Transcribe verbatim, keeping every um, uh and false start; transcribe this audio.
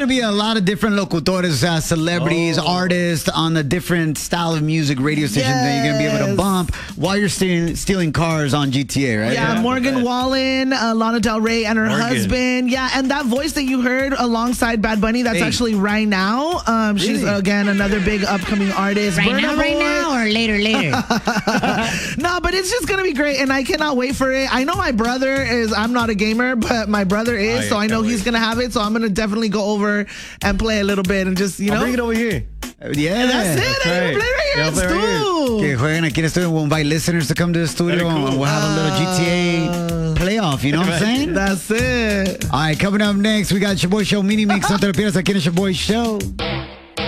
be a lot of different locutores, uh, celebrities, Oh. artists on the different style of music radio stations that you're going to be able to Yes. bump while you're stealing, stealing cars on G T A, right? Yeah, Yeah. Morgan Wallen, uh, Lana Del Rey, and her Morgan. husband. Yeah, and that voice that you heard alongside Bad Bunny, that's Hey. actually Right Now. Um, she's, Really? again, another big upcoming artist. Right Burna now, right Boy. now, or later, later. No, but it's just going to be great, and I cannot wait for it. I know my brother is, I'm not a gamer, but my brother is, Oh, yeah, so I know can't he's wait. going to have it, so I'm going to definitely go over and play a little bit and just, you I'll know. bring it over here. Yeah. That's it. That's I'm going right. to play right here Yeah, in I'll play right here. Stu. Que jueguen aquí en el studio. We'll invite listeners to come to the studio. That'd be cool. And we'll have a little G T A playoff. You know what I'm saying? That's it. All right, coming up next, we got Shaboy Show mini mix. No te lo pierdas aquí en el Shaboy Show.